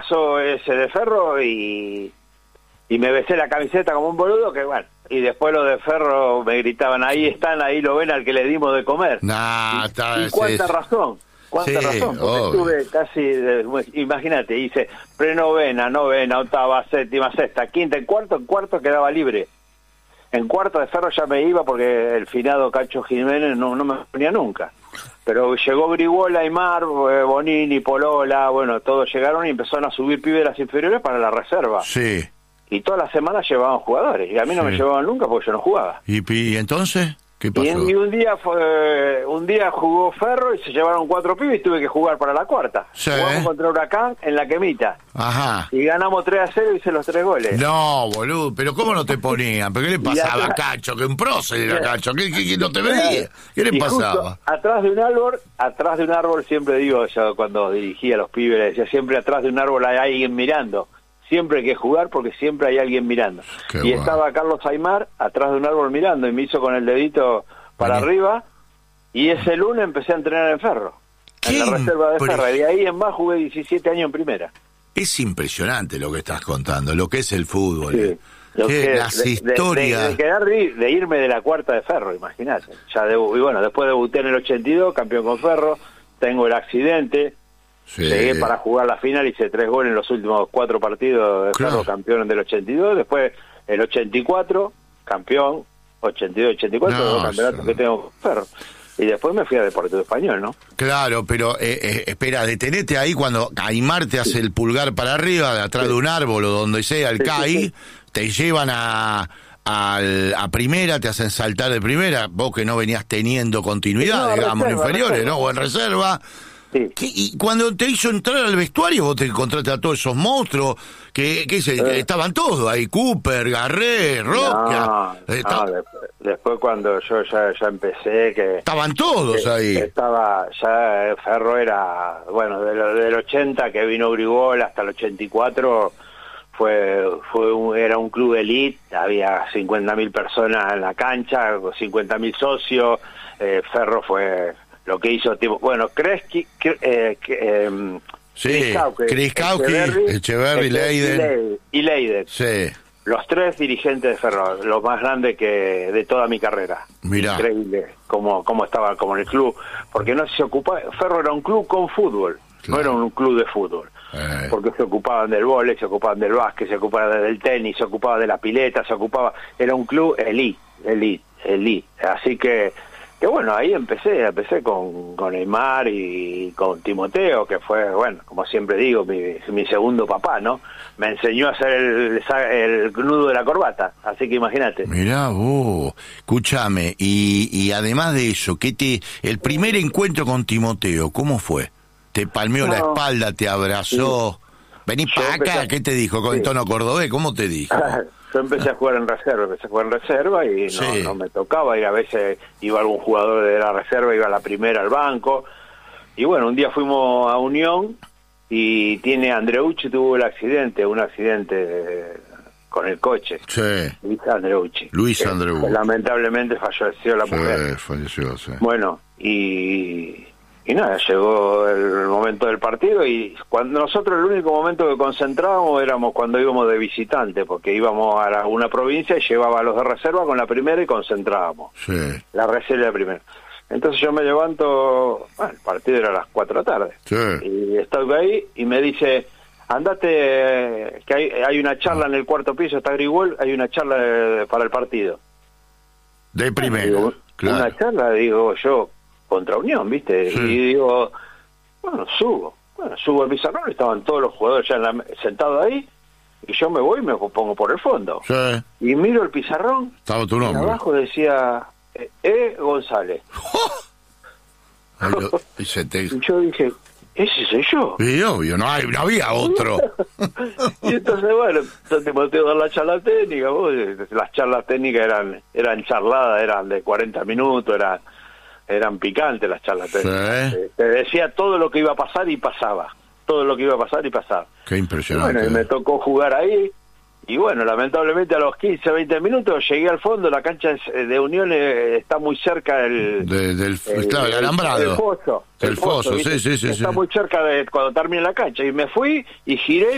pasó ese de Ferro y me besé la camiseta como un boludo, que bueno, y después los de Ferro me gritaban, ahí están, ahí lo ven al que le dimos de comer. Y cuánta razón, porque estuve casi, imagínate, hice prenovena, novena, octava, séptima, sexta, quinta, en cuarto quedaba libre. En cuarto de Ferro ya me iba porque el finado Cacho Jiménez no me ponía nunca. Pero llegó Griguola, Aymar, Bonini, Polola, bueno, todos llegaron y empezaron a subir pibes de las inferiores para la reserva. Sí. Y todas las semanas llevaban jugadores, y a mí no me llevaban nunca porque yo no jugaba. ¿Y entonces? ¿Qué pasó? Y un día jugó Ferro y se llevaron 4 pibes y tuve que jugar para la cuarta. Sí. Jugamos contra Huracán en la Quemita. Ajá. Y ganamos 3-0 y hice los 3 goles. No, boludo, pero ¿cómo no te ponían? ¿Pero qué le pasaba a Cacho? Que un prócer era Cacho. ¿Qué no te veía? ¿Qué le pasaba? Atrás de un árbol, siempre digo, yo cuando dirigía a los pibes, les decía, siempre atrás de un árbol hay alguien mirando. Siempre hay que jugar porque siempre hay alguien mirando. Y estaba Carlos Aymar atrás de un árbol mirando y me hizo con el dedito para arriba, y ese lunes empecé a entrenar en Ferro, en la reserva de Ferro, y de ahí en más jugué 17 años en primera. Es impresionante lo que estás contando, lo que es el fútbol. Sí. Las historias. De irme de la cuarta de Ferro, imagínate. Y bueno, después debuté en el 82, campeón con Ferro, tengo el accidente. Sí. Llegué para jugar la final, hice 3 goles en los últimos 4 partidos de Ferro, campeón del 82, después el 84, campeón, 82, 84, los campeonatos que tengo con Ferro. Y después me fui a Deportivo Español, ¿no? Claro, pero espera, detenete ahí cuando Aymar te hace el pulgar para arriba, de atrás de un árbol o donde sea, el CAI, te llevan a primera, te hacen saltar de primera, vos que no venías teniendo continuidad, digamos, en inferiores, ¿no? O en reserva. Sí. Y cuando te hizo entrar al vestuario, vos te encontraste a todos esos monstruos que estaban todos ahí, Cooper, Garré, Roca. Después cuando yo ya empecé, que estaban todos ahí. Ya Ferro era, bueno, del 80 que vino Grigol hasta el 84 era un club de elite, había 50.000 personas en la cancha, 50.000 socios. Ferro fue lo que hizo, tipo, bueno, Kreski, Kriskauski, Echeverri, Leiden y Leiden. Sí. Los 3 dirigentes de Ferro, los más grandes que de toda mi carrera. Mirá. Increíble cómo estaba como en el club, porque no se ocupaba, Ferro era un club con fútbol, no era un club de fútbol. Porque se ocupaban del vóley, se ocupaban del básquet, se ocupaban del tenis, se ocupaban de la pileta, era un club elite. Así que bueno, ahí empecé con Aymar y con Timoteo, que fue, bueno, como siempre digo, mi segundo papá, ¿no? Me enseñó a hacer el nudo de la corbata, así que imagínate. Mirá vos, escúchame, y además de eso, el primer encuentro con Timoteo, ¿cómo fue? ¿Te palmeó la espalda, te abrazó? Sí. Vení para acá, ¿qué te dijo? Con el tono cordobés, ¿cómo te dijo? Yo empecé a jugar en reserva y no me tocaba, y a veces iba algún jugador de la reserva, iba a la primera al banco, y bueno, un día fuimos a Unión y Andreucci tuvo un accidente con el coche. Sí. Luis Andreucci. Lamentablemente falleció la mujer. Falleció, sí. Bueno, y nada, llegó el momento del partido, y cuando nosotros el único momento que concentrábamos éramos cuando íbamos de visitante, porque íbamos a una provincia y llevaba a los de reserva con la primera y concentrábamos. Sí. La reserva y la primera. Entonces yo me levanto, bueno, el partido era a las 4 de la tarde. Sí. Y estoy ahí y me dice, andate, que hay una charla en el 4º piso, está Grigol, hay una charla para el partido. De primera, claro. Una charla, digo yo, contra Unión, ¿viste? Sí. Y digo, bueno, subo al pizarrón, estaban todos los jugadores ya sentados ahí, y yo me voy y me pongo por el fondo. Sí. Y miro el pizarrón, estaba tu nombre. Y abajo decía, González. Y yo dije, ese soy yo. Y obvio, no había otro. Y entonces, bueno, Timoteo dar la charla técnica, las charlas técnicas eran charladas, eran de 40 minutos, eran picantes las charlas técnicas. Sí. Te decía todo lo que iba a pasar y pasaba. Qué impresionante. Bueno, y me tocó jugar ahí. Y bueno, lamentablemente a los 15, 20 minutos llegué al fondo. La cancha de Unión está muy cerca del alambrado. El foso, sí. Está muy cerca de cuando termine la cancha. Y me fui y giré